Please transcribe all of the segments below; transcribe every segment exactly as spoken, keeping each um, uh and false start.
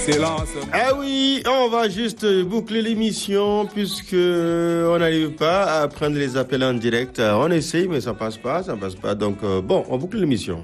Silence. Ah oui, on va juste boucler l'émission puisque on n'arrive pas à prendre les appels en direct. On essaye, mais ça passe pas, ça passe pas. Donc euh, bon, on boucle l'émission.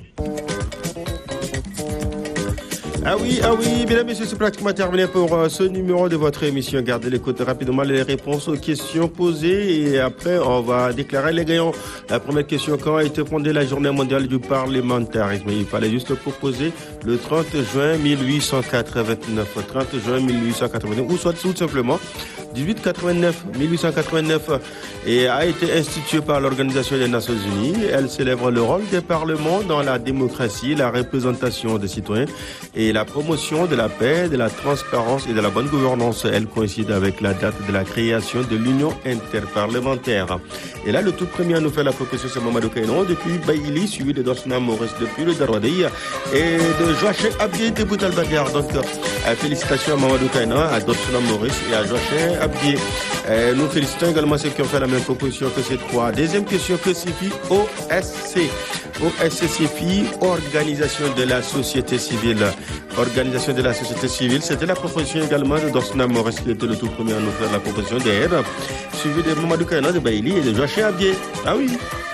Ah oui, ah oui, mesdames et messieurs, c'est pratiquement terminé pour euh, ce numéro de votre émission. Gardez l'écoute rapidement les réponses aux questions posées et après on va déclarer les gagnants. La première question, quand a été fondée la journée mondiale du parlementarisme? Il fallait juste proposer le trente juin mille huit cent quatre-vingt-neuf. trente juin mille huit cent quatre-vingt-neuf, ou soit tout simplement dix-huit quatre-vingt-neuf, mille huit cent quatre-vingt-neuf, et a été instituée par l'Organisation des Nations Unies. Elle célèbre le rôle des parlements dans la démocratie, la représentation des citoyens et la promotion de la paix, de la transparence et de la bonne gouvernance. Elle coïncide avec la date de la création de l'Union interparlementaire. Et là, le tout premier à nous faire la proposition, c'est Mamadou Kainon, depuis Baïli, suivi de Dorsina Maurice depuis le Darwadei et de Joachim Abdié de Boutalbagar. Donc, euh, félicitations à Mamadou Kainon, à Dorsina Maurice et à Joachim Abdié. Euh, nous félicitons également ceux qui ont fait la même proposition que ces trois. Deuxième question, que signifie O S C? O S C signifie Organisation de la société civile. Organisation de la société civile, c'était la proposition également de Dorsina Maurice qui était le tout premier à nous faire la proposition d'Air, suivi de Mamadou Kainon de Baïli et de Joachim Abdié. Ah oui.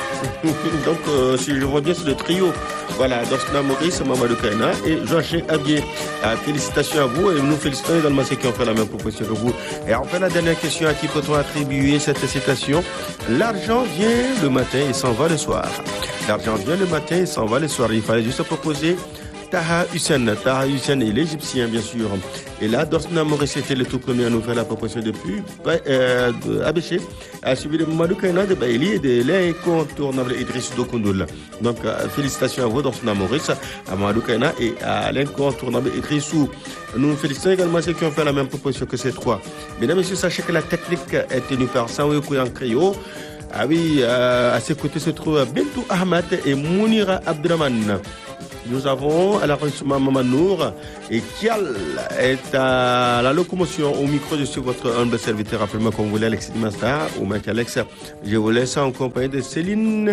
Donc, euh, si je vois bien, c'est le trio. Voilà, Dorsina Maurice, Mamadou Kainon et Joachim Abdié. Euh, félicitations à vous et nous félicitons également ceux qui ont fait la même proposition que vous. Et enfin, la dernière question, à qui peut-on attribuer cette citation? L'argent vient le matin et s'en va le soir. L'argent vient le matin et s'en va le soir. Il fallait juste proposer Taha Hussein. Taha Hussein est l'Égyptien, bien sûr. Et là, Dorsina Maurice était le tout premier à nous faire la proposition depuis euh, Abéché, à suivi de Mamadou Kainon de Baïli et de l'incontournable Idriss Dokoundoul. Donc, euh, félicitations à vous, Dorsina Maurice, à Mamadou Kainon et à l'incontournable Idrissou. Nous félicitons également ceux qui ont fait la même proposition que ces trois. Mesdames et messieurs, sachez que la technique est tenue par Sanwe Kouyan Créo. Ah oui, euh, à ses côtés se trouvent Bintou Ahmad et Mounira Abdraman. Nous avons à l'enregistrement Maman Nour et Kial est à la locomotion. Au micro, je suis votre humble serviteur. Rappelez-moi comme vous voulez, Alexis Dimasta ou Mike Alex. Je vous laisse en compagnie de Céline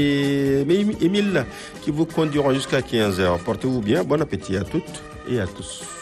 et Émile qui vous conduiront jusqu'à quinze heures. Portez-vous bien. Bon appétit à toutes et à tous.